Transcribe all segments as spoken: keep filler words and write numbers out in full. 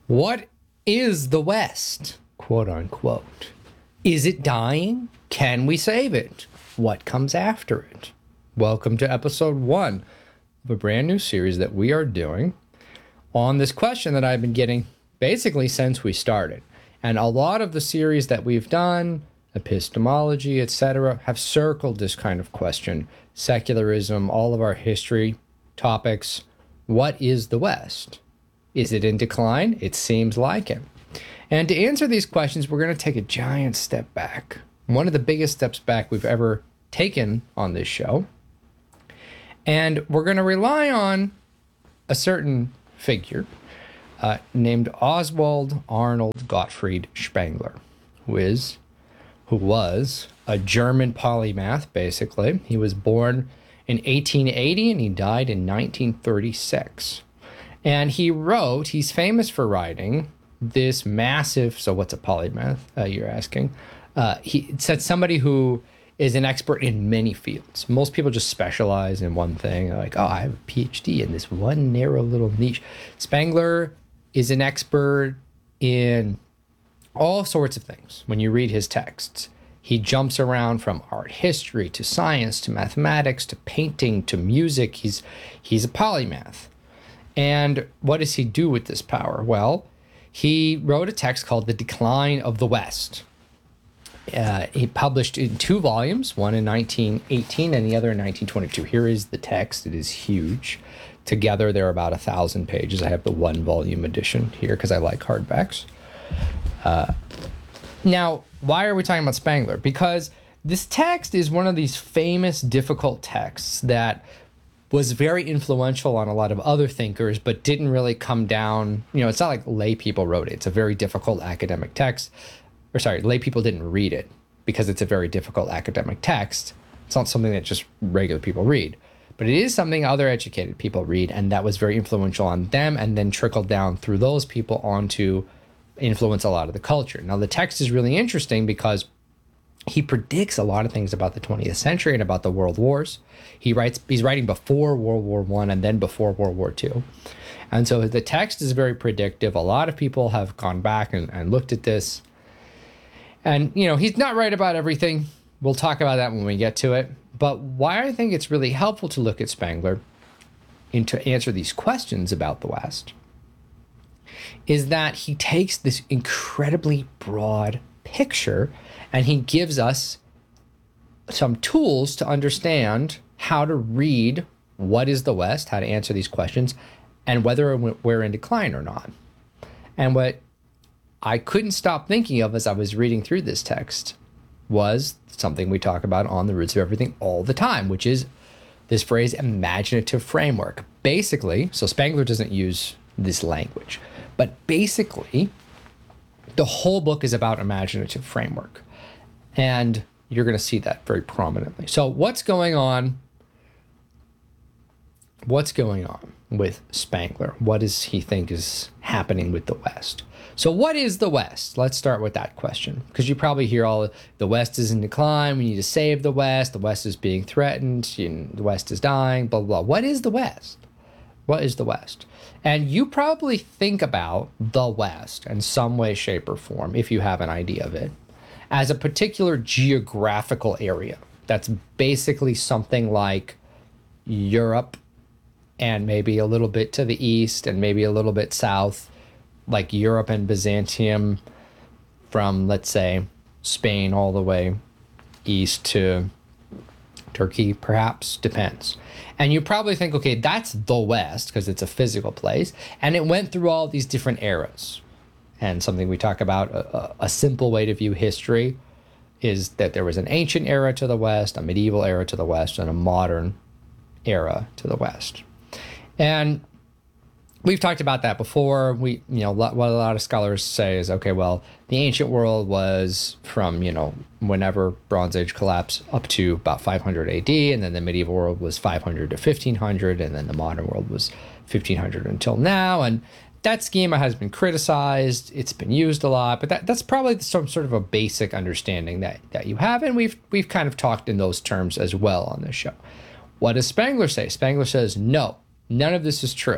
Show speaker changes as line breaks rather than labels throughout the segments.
What is the West, quote unquote? Is it dying? Can we save it? What comes after it? Welcome to episode one of a brand new series that we are doing on this question that I've been getting basically since we started. And a lot of the series that we've done, epistemology, et cetera, have circled this kind of question. Secularism, all of our history topics. What is the West? Is it in decline? It seems like it. And to answer these questions, we're going to take a giant step back. One of the biggest steps back we've ever taken on this show. And we're going to rely on a certain figure uh, named Oswald Arnold Gottfried Spengler, who is, who was a German polymath, basically. He was born in eighteen eighty and he died in nineteen thirty-six. And he wrote, he's famous for writing this massive, so what's a polymath, uh, you're asking? Uh, he said somebody who is an expert in many fields. Most people just specialize in one thing, like, oh, I have a P H D in this one narrow little niche. Spengler is an expert in all sorts of things. When you read his texts, he jumps around from art history to science to mathematics to painting to music. He's he's a polymath. And what does he do with this power? Well, he wrote a text called The Decline of the West. Uh, he published in two volumes, one in nineteen eighteen and the other in nineteen twenty-two. Here is the text. It is huge. Together, they're about a thousand pages. I have the one volume edition here because I like hardbacks. Uh, now, why are we talking about Spengler? Because this text is one of these famous, difficult texts that was very influential on a lot of other thinkers, but didn't really come down. You know, it's not like lay people wrote it. It's a very difficult academic text. Or sorry, lay people didn't read it because it's a very difficult academic text. It's not something that just regular people read. But it is something other educated people read, and that was very influential on them and then trickled down through those people onto influence a lot of the culture. Now, the text is really interesting because he predicts a lot of things about the twentieth century and about the world wars. He writes, he's writing before World War One and then before World War Two. And so the text is very predictive. A lot of people have gone back and, and looked at this. And, you know, he's not right about everything. We'll talk about that when we get to it. But why I think it's really helpful to look at Spengler and to answer these questions about the West is that he takes this incredibly broad picture and he gives us some tools to understand how to read what is the West, how to answer these questions, and whether we're in decline or not. And what I couldn't stop thinking of as I was reading through this text was something we talk about on The Roots of Everything all the time, which is this phrase, imaginative framework. Basically, so Spengler doesn't use this language, but basically, the whole book is about imaginative framework. And you're going to see that very prominently. So what's going on? What's going on with Spengler? What does he think is happening with the West? So what is the West? Let's start with that question, because you probably hear all the West is in decline. We need to save the West. The West is being threatened. You know, the West is dying, blah, blah, blah. What is the West? What is the West? And you probably think about the West in some way, shape, or form, if you have an idea of it, as a particular geographical area. That's basically something like Europe and maybe a little bit to the east and maybe a little bit south, like Europe and Byzantium from, let's say, Spain all the way east to Turkey, perhaps, depends. And you probably think, okay, that's the West because it's a physical place. And it went through all these different eras. And something we talk about, a, a simple way to view history is that there was an ancient era to the West, a medieval era to the West, and a modern era to the West. And we've talked about that before. We, you know, what a lot of scholars say is, okay, well, the ancient world was from, you know, whenever Bronze Age collapsed up to about five hundred A D, and then the medieval world was five hundred to fifteen hundred, and then the modern world was fifteen hundred until now. And that schema has been criticized. It's been used a lot, but that, that's probably some sort of a basic understanding that, that you have. And we've we've kind of talked in those terms as well on this show. What does Spengler say? Spengler says, no, none of this is true.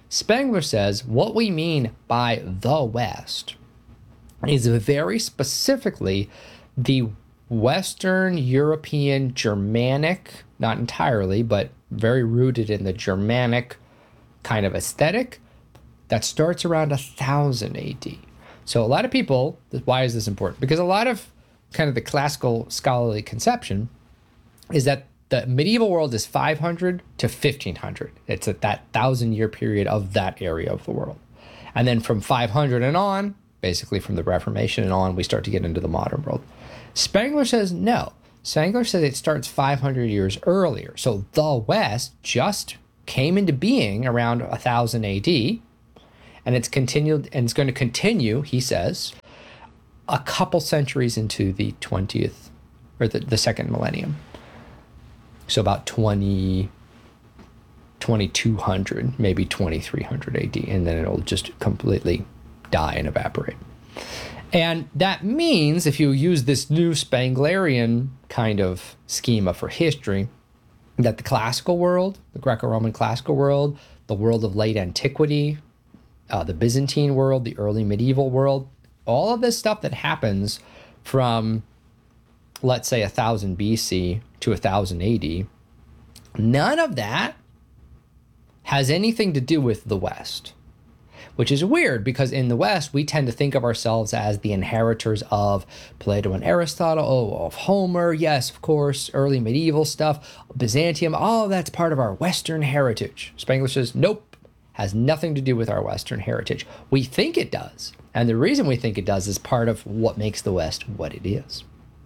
Spengler says what we mean by the West is very specifically the Western European Germanic, not entirely, but very rooted in the Germanic kind of aesthetic that starts around one thousand A D. So a lot of people, why is this important? Because a lot of kind of the classical scholarly conception is that the medieval world is five hundred to fifteen hundred. It's at that thousand year period of that area of the world. And then from five hundred and on, basically from the Reformation and on, we start to get into the modern world. Spengler says no. Spengler says it starts five hundred years earlier. So the West just came into being around one thousand A D, and it's continued, and it's going to continue, he says, a couple centuries into the twentieth, or the, the second millennium. So about twenty, twenty-two hundred, maybe twenty-three hundred A D, and then it'll just completely die and evaporate. And that means, if you use this new Spenglerian kind of schema for history, that the classical world, the Greco-Roman classical world, the world of late antiquity, uh, the Byzantine world, the early medieval world, all of this stuff that happens from, let's say, one thousand B C to one thousand A D, none of that has anything to do with the West. Which is weird, because in the West, we tend to think of ourselves as the inheritors of Plato and Aristotle, oh, of Homer, yes, of course, early medieval stuff, Byzantium, all of that's part of our Western heritage. Spengler says, nope, has nothing to do with our Western heritage. We think it does, and the reason we think it does is part of what makes the West what it is.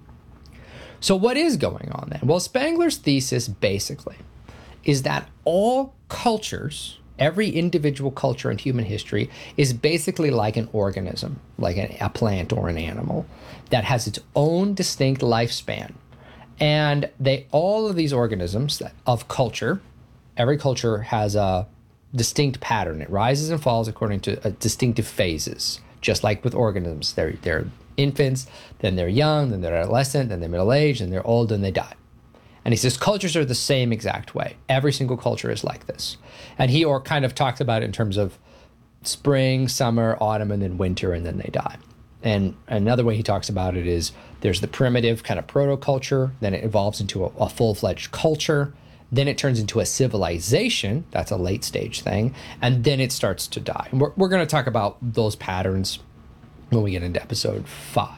So what is going on then? Well, Spengler's thesis basically is that all cultures, every individual culture in human history, is basically like an organism, like a, a plant or an animal that has its own distinct lifespan. And they, all of these organisms of culture, every culture has a distinct pattern. It rises and falls according to uh, distinctive phases, just like with organisms. They're, they're infants, then they're young, then they're adolescent, then they're middle-aged, then they're old, and they die. And he says cultures are the same exact way. Every single culture is like this. And he or kind of talks about it in terms of spring, summer, autumn, and then winter, and then they die. And another way he talks about it is there's the primitive kind of proto-culture, then it evolves into a, a full-fledged culture, then it turns into a civilization, that's a late stage thing, and then it starts to die. And we're, we're going to talk about those patterns when we get into episode five.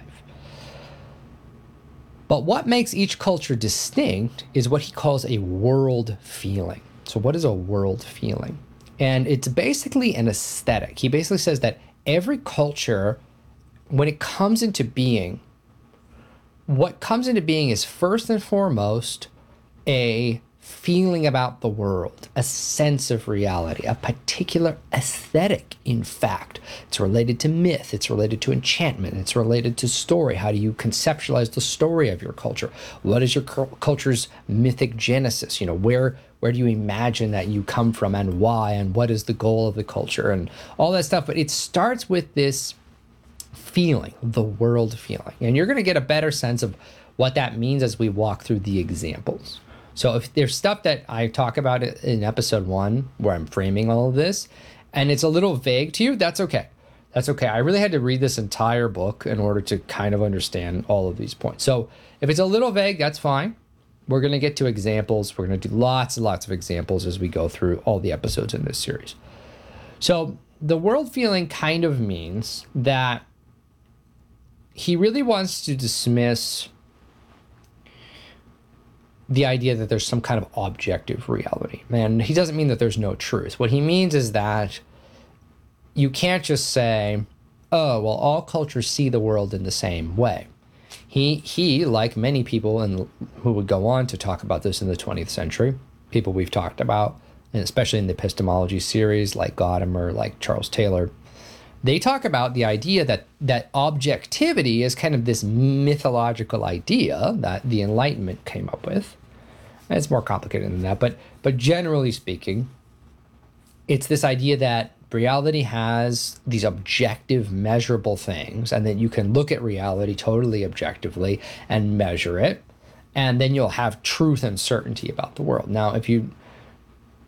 But what makes each culture distinct is what he calls a world feeling. So what is a world feeling? And it's basically an aesthetic. He basically says that every culture, when it comes into being, what comes into being is first and foremost a feeling about the world, a sense of reality, a particular aesthetic, in fact. It's related to myth, it's related to enchantment, it's related to story. How do you conceptualize the story of your culture? What is your culture's mythic genesis? You know, where where do you imagine that you come from and why, and what is the goal of the culture and all that stuff. But it starts with this feeling, the world feeling. And you're going to get a better sense of what that means as we walk through the examples. So if there's stuff that I talk about in episode one where I'm framing all of this and it's a little vague to you, that's okay. That's okay. I really had to read this entire book in order to kind of understand all of these points. So if it's a little vague, that's fine. We're going to get to examples. We're going to do lots and lots of examples as we go through all the episodes in this series. So the world feeling kind of means that he really wants to dismiss the idea that there's some kind of objective reality. And he doesn't mean that there's no truth. What he means is that you can't just say, oh, well, all cultures see the world in the same way. He, he like many people and who would go on to talk about this in the twentieth century, people we've talked about, and especially in the epistemology series, like Gadamer, like Charles Taylor, they talk about the idea that that objectivity is kind of this mythological idea that the Enlightenment came up with. And it's more complicated than that, but but generally speaking, it's this idea that reality has these objective, measurable things, and that you can look at reality totally objectively and measure it, and then you'll have truth and certainty about the world. Now, if you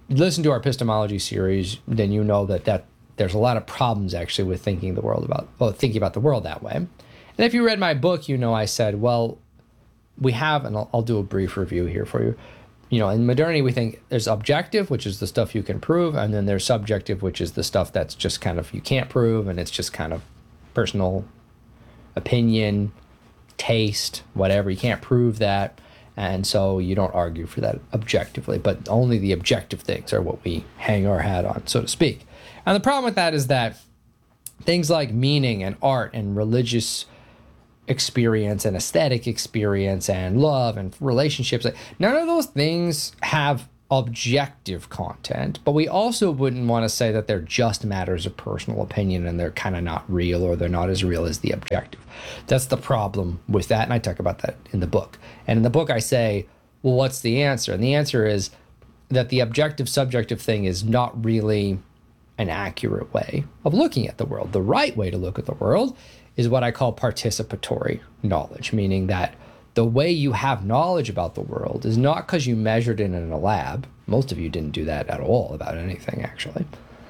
listen to our epistemology series, then you know that, that there's a lot of problems actually with thinking the world about, well, thinking about the world that way. And if you read my book, you know I said, well, we have, and I'll, I'll do a brief review here for you. You know, in modernity, we think there's objective, which is the stuff you can prove, and then there's subjective, which is the stuff that's just kind of you can't prove, and it's just kind of personal opinion, taste, whatever. You can't prove that, and so you don't argue for that objectively, but only the objective things are what we hang our hat on, so to speak. And the problem with that is that things like meaning and art and religious experience and aesthetic experience and love and relationships, like none of those things have objective content, but we also wouldn't want to say that they're just matters of personal opinion and they're kind of not real, or they're not as real as the objective. That's the problem with that, and I talk about that in the book. And in the book I say, well, what's the answer? And the answer is that the objective subjective thing is not really an accurate way of looking at the world. The right way to look at the world is what I call participatory knowledge, meaning that the way you have knowledge about the world is not because you measured it in a lab. Most of you didn't do that at all about anything, actually.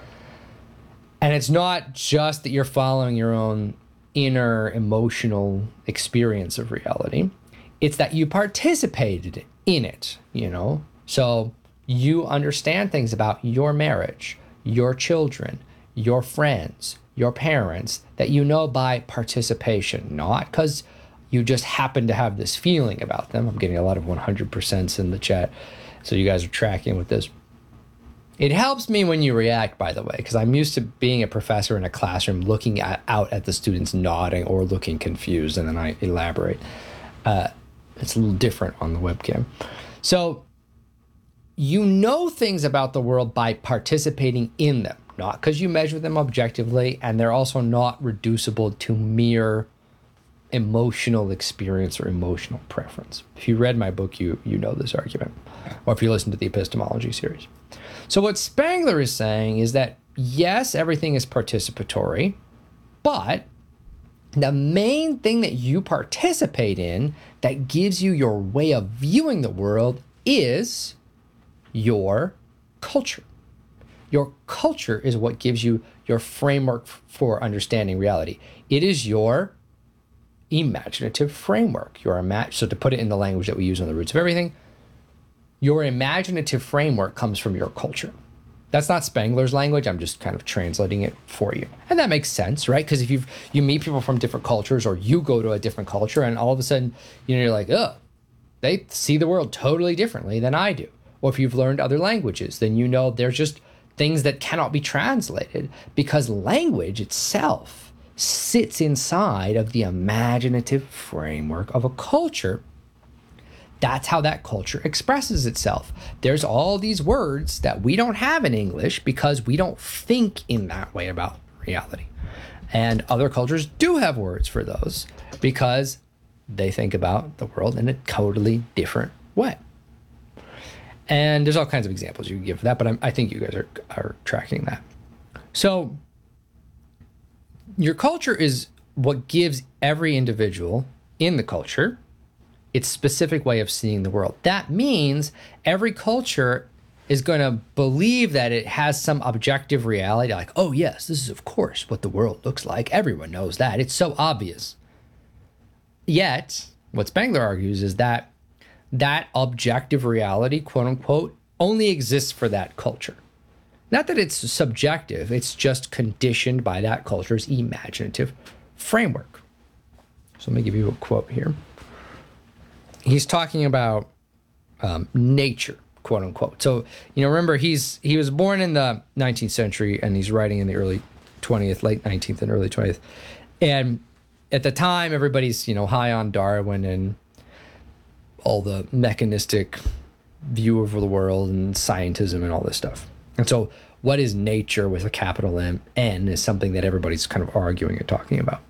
And it's not just that you're following your own inner emotional experience of reality. It's that you participated in it, you know? So you understand things about your marriage, your children, your friends, your parents, that you know by participation, not because you just happen to have this feeling about them. I'm getting a lot of one hundred percents in the chat, so you guys are tracking with this. It helps me when you react, by the way, because I'm used to being a professor in a classroom looking at, out at the students nodding or looking confused, and then I elaborate. Uh, it's a little different on the webcam. So you know things about the world by participating in them, not because you measure them objectively, and they're also not reducible to mere emotional experience or emotional preference. If you read my book, you you know this argument, or if you listen to the epistemology series. So what Spangler is saying is that, yes, everything is participatory, but the main thing that you participate in that gives you your way of viewing the world is your culture. Your culture is what gives you your framework for understanding reality. It is your imaginative framework. Your ima- so to put it in the language that we use on the Roots of Everything, your imaginative framework comes from your culture. That's not Spangler's language. I'm just kind of translating it for you. And that makes sense, right? Because if you you meet people from different cultures, or you go to a different culture, and all of a sudden, you know, you're like, oh, they see the world totally differently than I do. Or if you've learned other languages, then you know there's just things that cannot be translated, because language itself sits inside of the imaginative framework of a culture. That's how that culture expresses itself. There's all these words that we don't have in English because we don't think in that way about reality. And other cultures do have words for those because they think about the world in a totally different way. And there's all kinds of examples you can give for that, but I'm, I think you guys are, are tracking that. So your culture is what gives every individual in the culture its specific way of seeing the world. That means every culture is going to believe that it has some objective reality, like, oh yes, this is of course what the world looks like. Everyone knows that. It's so obvious. Yet, what Spangler argues is that that objective reality, quote unquote, only exists for that culture. Not that it's subjective, it's just conditioned by that culture's imaginative framework. So let me give you a quote here. He's talking about um, nature, quote unquote. So, you know, remember, he's he was born in the nineteenth century, and he's writing in the early twentieth, late nineteenth and early twentieth. And at the time, everybody's, you know, high on Darwin and all the mechanistic view of the world and scientism and all this stuff. And so what is nature with a capital M, N, is something that everybody's kind of arguing and talking about.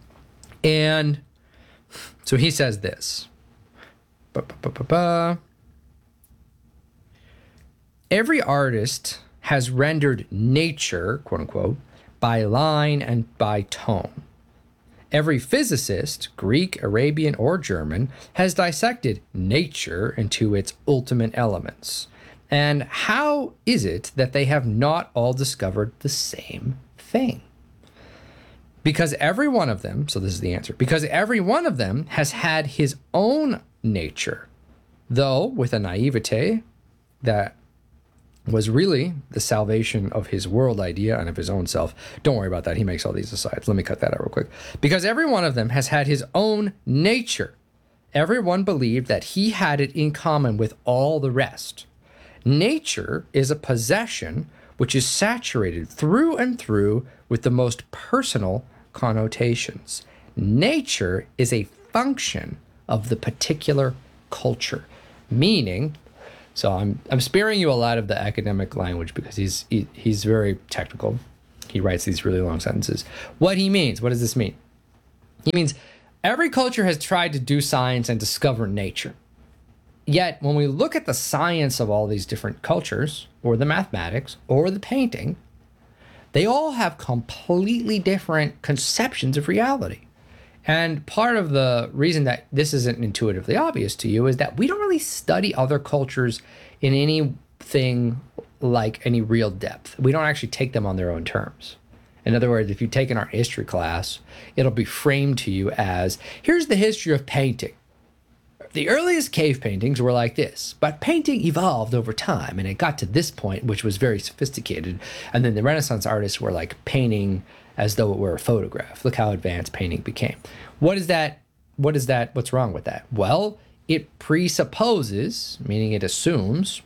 And so he says this. Ba, ba, ba, ba, ba. Every artist has rendered nature, quote unquote, by line and by tone. Every physicist, Greek, Arabian, or German, has dissected nature into its ultimate elements. And how is it that they have not all discovered the same thing? Because every one of them, so this is the answer, because every one of them has had his own nature, though with a naivete that was really the salvation of his world idea and of his own self. Don't worry about that. He makes all these asides. Let me cut that out real quick. Because every one of them has had his own nature. Everyone believed that he had it in common with all the rest. Nature is a possession which is saturated through and through with the most personal connotations. Nature is a function of the particular culture, meaning, so I'm I'm sparing you a lot of the academic language because he's he, he's very technical. He writes these really long sentences. What he means, what does this mean? He means every culture has tried to do science and discover nature. Yet, when we look at the science of all these different cultures, or the mathematics, or the painting, they all have completely different conceptions of reality. And part of the reason that this isn't intuitively obvious to you is that we don't really study other cultures in anything like any real depth. We don't actually take them on their own terms. In other words, if you take an art history class, it'll be framed to you as, here's the history of painting. The earliest cave paintings were like this, but painting evolved over time and it got to this point, which was very sophisticated. And then the Renaissance artists were like painting as though it were a photograph. Look how advanced painting became. What is that? What is that? What's wrong with that? Well, it presupposes, meaning it assumes,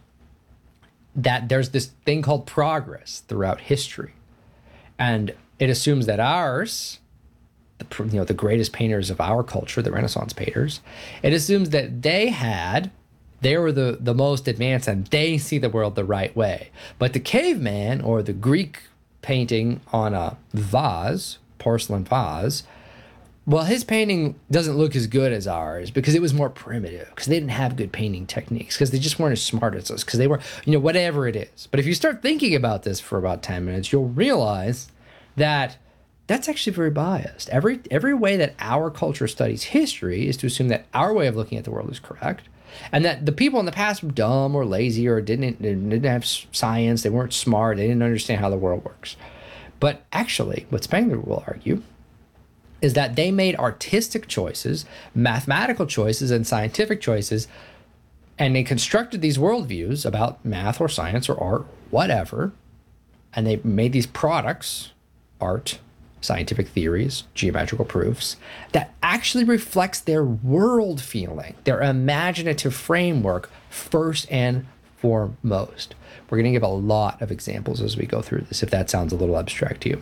that there's this thing called progress throughout history. And it assumes that ours, the, you know, the greatest painters of our culture, the Renaissance painters, it assumes that they had, they were the, the most advanced and they see the world the right way. But the caveman or the Greek painting on a vase, porcelain vase, well, his painting doesn't look as good as ours because it was more primitive, because they didn't have good painting techniques, because they just weren't as smart as us, because they were, you know, whatever it is. But if you start thinking about this for about ten minutes, you'll realize that that's actually very biased. Every every way that our culture studies history is to assume that our way of looking at the world is correct, and that the people in the past were dumb or lazy or didn't didn't have science, they weren't smart, they didn't understand how the world works. But actually, what Spengler will argue is that they made artistic choices, mathematical choices, and scientific choices, and they constructed these worldviews about math or science or art, whatever, and they made these products, art, scientific theories, geometrical proofs, that actually reflects their world feeling, their imaginative framework first and foremost. We're going to give a lot of examples as we go through this, if that sounds a little abstract to you.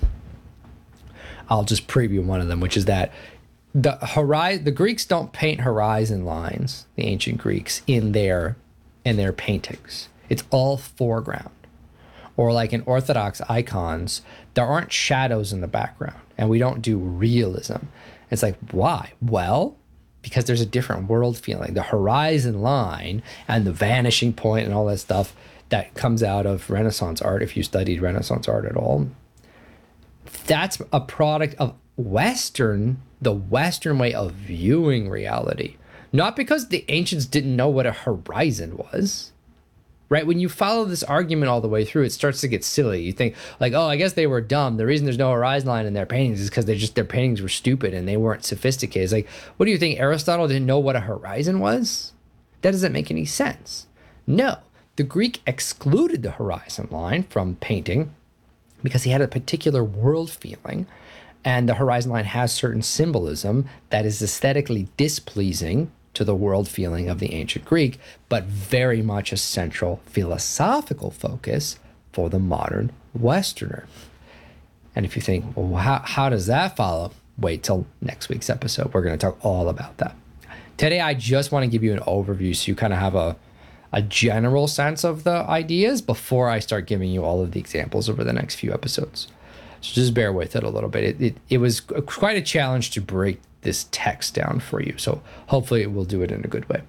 I'll just preview one of them, which is that the horizon, the Greeks don't paint horizon lines, the ancient Greeks, in their in their paintings. It's all foreground. Or like in Orthodox icons, there aren't shadows in the background, and we don't do realism. It's like, why? Well, because there's a different world feeling. The horizon line and the vanishing point and all that stuff that comes out of Renaissance art, if you studied Renaissance art at all, that's a product of Western, the Western way of viewing reality. Not because the ancients didn't know what a horizon was, right? When you follow this argument all the way through, it starts to get silly. You think like, oh, I guess they were dumb. The reason there's no horizon line in their paintings is because they just, their paintings were stupid and they weren't sophisticated. It's like, what do you think? Aristotle didn't know what a horizon was? That doesn't make any sense. No, the Greek excluded the horizon line from painting because he had a particular world feeling, and the horizon line has certain symbolism that is aesthetically displeasing to the world feeling of the ancient Greek, but very much a central philosophical focus for the modern Westerner. And if you think, well, how, how does that follow? Wait till next week's episode. We're going to talk all about that. Today, I just want to give you an overview so you kind of have a a general sense of the ideas before I start giving you all of the examples over the next few episodes. So just bear with it a little bit. It, it, it was quite a challenge to break this text down for you. So hopefully it will do it in a good way.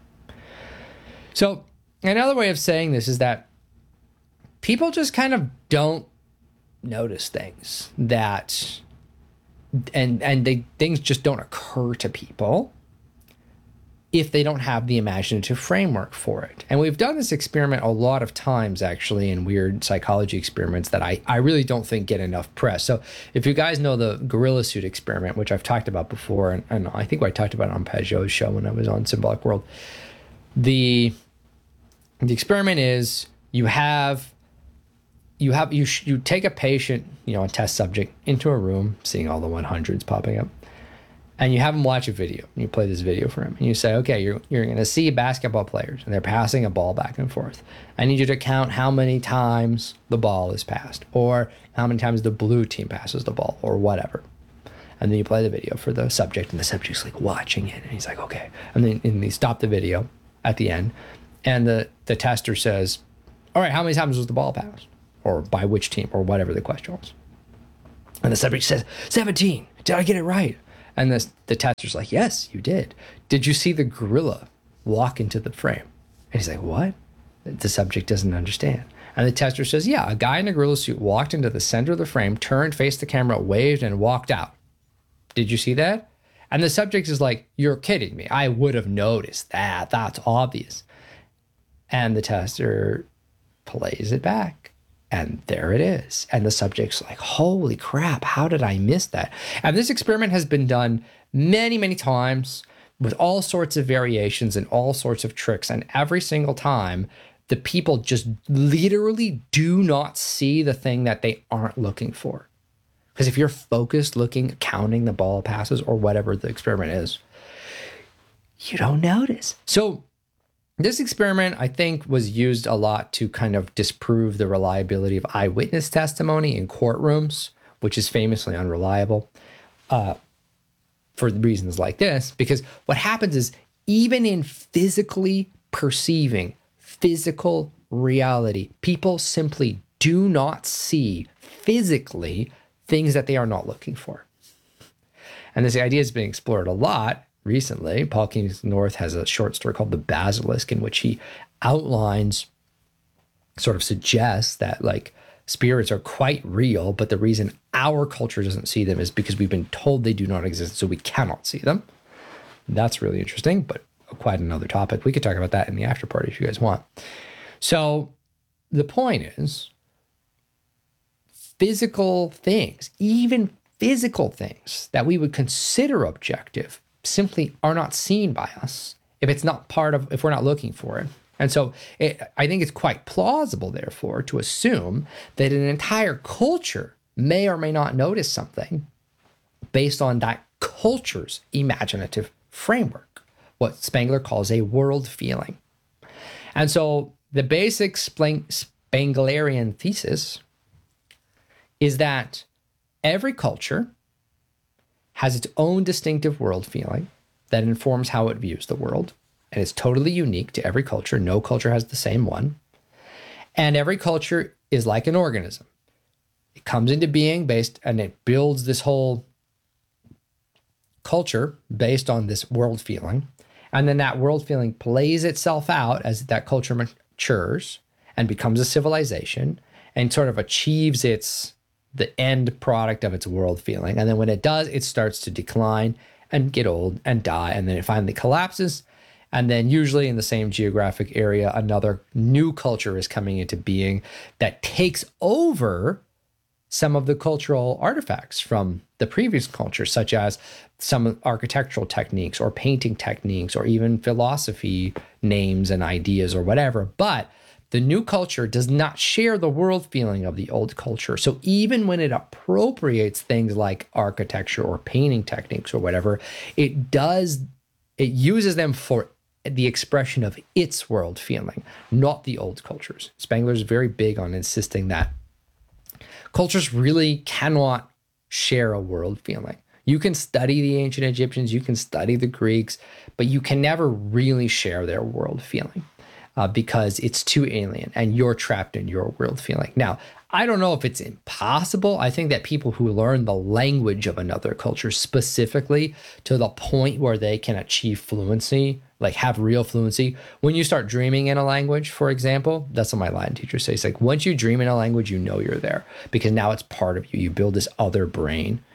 So another way of saying this is that people just kind of don't notice things that, and, and they, things just don't occur to people if they don't have the imaginative framework for it. And we've done this experiment a lot of times, actually, in weird psychology experiments that I, I really don't think get enough press. So if you guys know the gorilla suit experiment, which I've talked about before, and, and I think I talked about it on Peugeot's show when I was on Symbolic World, the, the experiment is you have, you have, you, sh- you take a patient, you know, a test subject into a room, seeing all the one hundreds popping up, and you have them watch a video. You play this video for him, and you say, okay, you're, you're going to see basketball players, and they're passing a ball back and forth. I need you to count how many times the ball is passed, or how many times the blue team passes the ball, or whatever. And then you play the video for the subject, and the subject's like watching it, and he's like, okay. And then and they stop the video at the end, and the, the tester says, all right, how many times was the ball passed? Or by which team, or whatever the question was. And the subject says, seventeen. Did I get it right? And the, the tester's like, yes, you did. Did you see the gorilla walk into the frame? And he's like, what? The subject doesn't understand. And the tester says, yeah, a guy in a gorilla suit walked into the center of the frame, turned, faced the camera, waved, and walked out. Did you see that? And the subject is like, you're kidding me. I would have noticed that. That's obvious. And the tester plays it back. And there it is. And the subject's like, holy crap, how did I miss that? And this experiment has been done many, many times with all sorts of variations and all sorts of tricks. And every single time, the people just literally do not see the thing that they aren't looking for. Because if you're focused looking, counting the ball passes or whatever the experiment is, you don't notice. So this experiment, I think, was used a lot to kind of disprove the reliability of eyewitness testimony in courtrooms, which is famously unreliable, uh, for reasons like this. Because what happens is, even in physically perceiving physical reality, people simply do not see physically things that they are not looking for. And this idea has been explored a lot recently. Paul Kingsley-North has a short story called The Basilisk, in which he outlines, sort of suggests that like spirits are quite real, but the reason our culture doesn't see them is because we've been told they do not exist, so we cannot see them. That's really interesting, but quite another topic. We could talk about that in the after party if you guys want. So the point is, physical things, even physical things that we would consider objective, simply are not seen by us if it's not part of, if we're not looking for it. And so it, I think it's quite plausible, therefore, to assume that an entire culture may or may not notice something based on that culture's imaginative framework, what Spengler calls a world feeling. And so the basic Spenglerian thesis is that every culture has its own distinctive world feeling that informs how it views the world. And it's totally unique to every culture. No culture has the same one. And every culture is like an organism. It comes into being based, and it builds this whole culture based on this world feeling. And then that world feeling plays itself out as that culture matures and becomes a civilization and sort of achieves its the end product of its world feeling. And then when it does, it starts to decline and get old and die. And then it finally collapses. And then usually in the same geographic area, another new culture is coming into being that takes over some of the cultural artifacts from the previous culture, such as some architectural techniques or painting techniques or even philosophy names and ideas or whatever. But the new culture does not share the world feeling of the old culture. So even when it appropriates things like architecture or painting techniques or whatever, it does, it uses them for the expression of its world feeling, not the old cultures. Spengler is very big on insisting that cultures really cannot share a world feeling. You can study the ancient Egyptians, you can study the Greeks, but you can never really share their world feeling. Uh, because it's too alien and you're trapped in your world feeling. Now, I don't know if it's impossible. I think that people who learn the language of another culture specifically to the point where they can achieve fluency, like have real fluency, when you start dreaming in a language, for example, that's what my Latin teacher says. Like once you dream in a language, you know you're there because now it's part of you. You build this other brain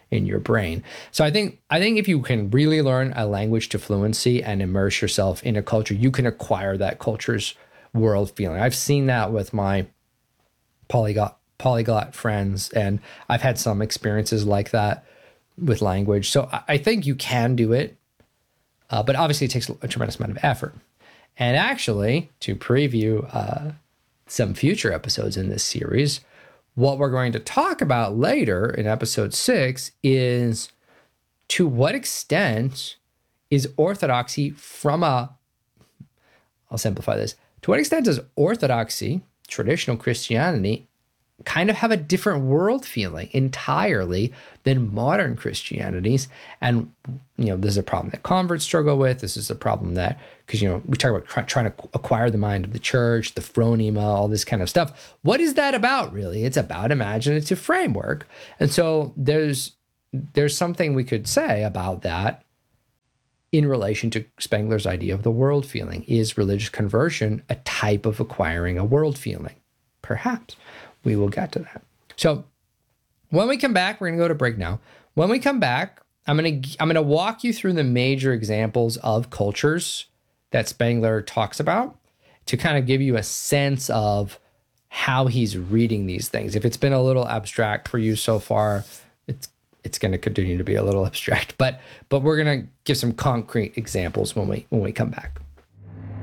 in your brain. So I think I think if you can really learn a language to fluency and immerse yourself in a culture, you can acquire that culture's world feeling. I've seen that with my polyglot polyglot friends, and I've had some experiences like that with language. So I, I think you can do it, uh, but obviously it takes a tremendous amount of effort. And actually, to preview uh, some future episodes in this series, what we're going to talk about later in episode six is to what extent is orthodoxy from a, I'll simplify this, to what extent does orthodoxy, traditional Christianity, kind of have a different world feeling entirely than modern Christianities? And, you know, this is a problem that converts struggle with. This is a problem that, because, you know, we talk about trying to acquire the mind of the church, the phronema, all this kind of stuff. What is that about, really? It's about imaginative framework. And so there's there's something we could say about that in relation to Spengler's idea of the world feeling. Is religious conversion a type of acquiring a world feeling? Perhaps. We will get to that. So when we come back, we're going to go to break now. When we come back, I'm going to I'm going to walk you through the major examples of cultures that Spengler talks about to kind of give you a sense of how he's reading these things. If it's been a little abstract for you so far, it's it's going to continue to be a little abstract, but but we're going to give some concrete examples when we when we come back.